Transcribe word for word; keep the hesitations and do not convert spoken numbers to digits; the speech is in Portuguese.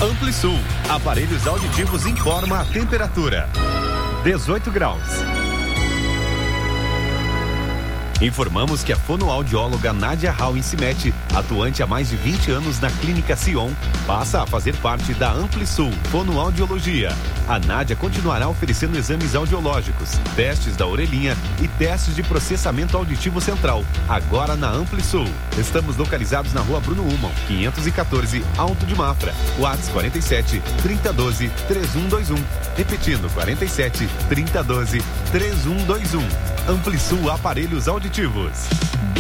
Amplisul, aparelhos auditivos informa a temperatura. dezoito graus. Informamos que a fonoaudióloga Nádia Hall Cimete, atuante há mais de vinte anos na Clínica Sion, passa a fazer parte da Amplisul Fonoaudiologia. A Nádia continuará oferecendo exames audiológicos, testes da orelhinha e testes de processamento auditivo central, agora na Amplisul. Estamos localizados na Rua Bruno Ullmann, quinhentos e quatorze, Alto de Mafra. WhatsApp quarenta e sete, trinta, doze, trinta e um vinte e um. Repetindo, quarenta e sete, trinta, doze, trinta e um vinte e um. Amplisul Aparelhos Auditivos.